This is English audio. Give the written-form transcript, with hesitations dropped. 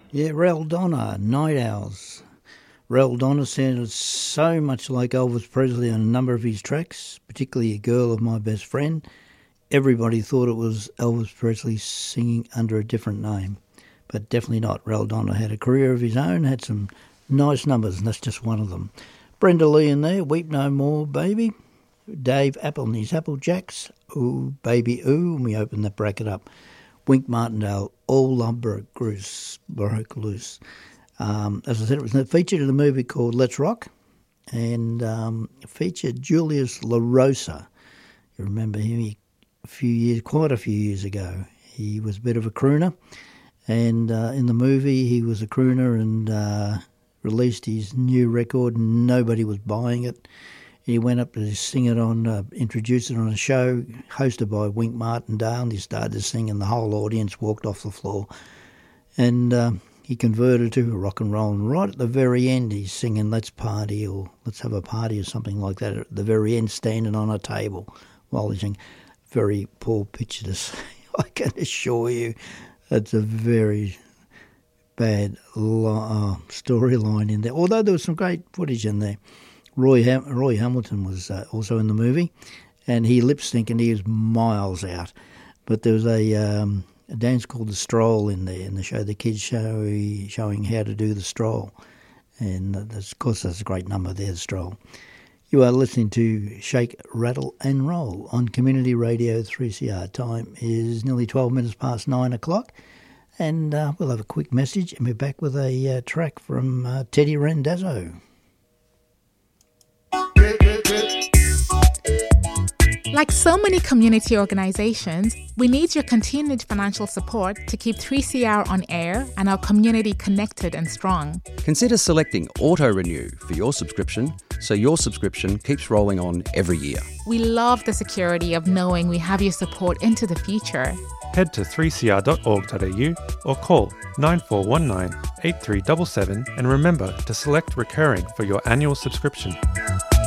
Yeah, Rel Donna, Night Owls. Rel Donna sounded so much like Elvis Presley on a number of his tracks, particularly A Girl of My Best Friend. Everybody thought it was Elvis Presley singing under a different name, but definitely not. Rel Donna had a career of his own, had some nice numbers, and that's just one of them. Brenda Lee in there, Weep No More, Baby. Dave Apple and his Apple Jacks, Ooh, Baby Ooh, and we open that bracket up. Wink Martindale, All Love Broke Loose. As I said, it was featured in a movie called Let's Rock, and featured Julius LaRosa. You remember him quite a few years ago. He was a bit of a crooner, and in the movie he was a crooner and released his new record and nobody was buying it. He went up to sing it introduce it on a show hosted by Wink Martindale, and he started to sing and the whole audience walked off the floor. And he converted to rock and roll, and right at the very end he's singing Let's Party or Let's Have a Party or something like that at the very end, standing on a table while he's singing. Very poor picture to see. I can assure you it's a very bad storyline in there, although there was some great footage in there. Roy Hamilton was also in the movie, and he lip-synced and he was miles out. But there was a dance called The Stroll in there, in the show, the kids showing how to do the stroll. And of course that's a great number there, The Stroll. You are listening to Shake, Rattle and Roll on Community Radio 3CR. Time is nearly 12 minutes past 9 o'clock. And we'll have a quick message and we're back with a track from Teddy Randazzo. Like so many community organizations, we need your continued financial support to keep 3CR on air and our community connected and strong. Consider selecting Auto Renew for your subscription so your subscription keeps rolling on every year. We love the security of knowing we have your support into the future. Head to 3cr.org.au or call 9419 8377 and remember to select recurring for your annual subscription.